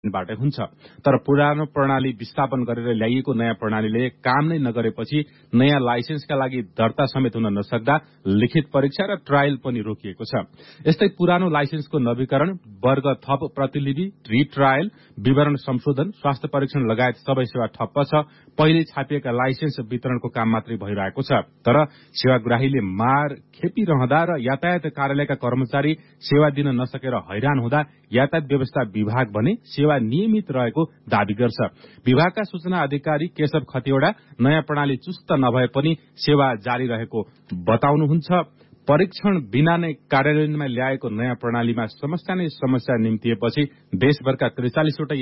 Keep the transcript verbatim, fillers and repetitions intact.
बाटै हुन्छ। तर पुरानो प्रणाली विस्थापन गरेर ल्याइएको नयाँ प्रणालीले काम नै नगरेपछि नयाँ लाइसेन्सका लागि दर्ता समेत हुन नसक्दा लिखित परीक्षा र ट्रायल पनि रोकिएको छ। यस्तै पुरानो लाइसेन्सको नवीकरण, वर्ग थप प्रतिलिपि, रिट्रायल, विवरण संशोधन, स्वास्थ्य परीक्षण लगायत सबै सेवा ठप्प छ। पहिले छापिएका लाइसेन्स वितरणको काम मात्रै भइरहेको छ। तर सेवाग्राहीले मार खेपिरहँदा र यातायात कार्यालयका कर्मचारी सेवा दिन नसकेर हैरान हुँदा यातायात व्यवस्था विभाग भने सेवा नियमित रहेको दावी गर्छ। विभागका सूचना अधिकारी केशव खतिवड़ा नयाँ प्रणाली चुस्त नभए पनि सेवा जारी रहेको बताउनुहुन्छ। परीक्षण बिना नै कार्यान्वयनमा ल्याएको नयाँ प्रणालीमा समस्या नै समस्या निम्तिएपछि देशभरका त्रिचालिसवटा